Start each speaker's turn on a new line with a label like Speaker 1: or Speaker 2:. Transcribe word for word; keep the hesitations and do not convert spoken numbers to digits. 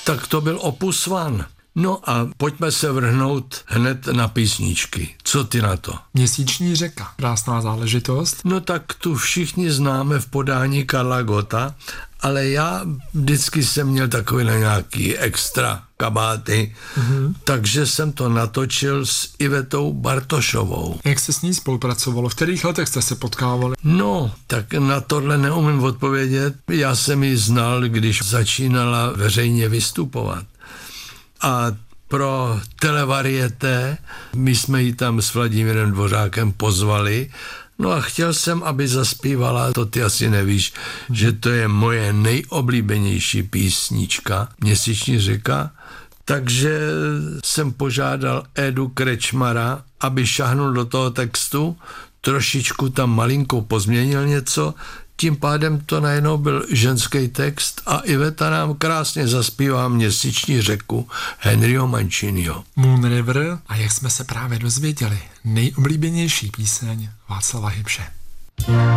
Speaker 1: Tak to byl Opus One. No a pojďme se vrhnout hned na písničky. Co ty na to?
Speaker 2: Měsíční řeka, krásná záležitost.
Speaker 1: No tak tu všichni známe v podání Karla Gotta, ale já vždycky jsem měl takový nějaký extra kabáty, mm-hmm. takže jsem to natočil s Ivetou Bartošovou.
Speaker 2: Jak se s ní spolupracovalo? V kterých letech jste se potkávali?
Speaker 1: No, tak na tohle neumím odpovědět. Já jsem ji znal, když začínala veřejně vystupovat. A pro televarieté my jsme ji tam s Vladimírem Dvořákem pozvali. No a chtěl jsem, aby zaspívala, to ty asi nevíš, že to je moje nejoblíbenější písnička, Měsíční řeka. Takže jsem požádal Edu Krečmara, aby šahnul do toho textu, trošičku tam malinko pozměnil něco, tím pádem to najednou byl ženský text a Iveta nám krásně zaspívá Měsíční řeku Henryho Manciniho.
Speaker 2: Moon River, a jak jsme se právě dozvěděli, nejoblíbenější píseň Václava Hybše.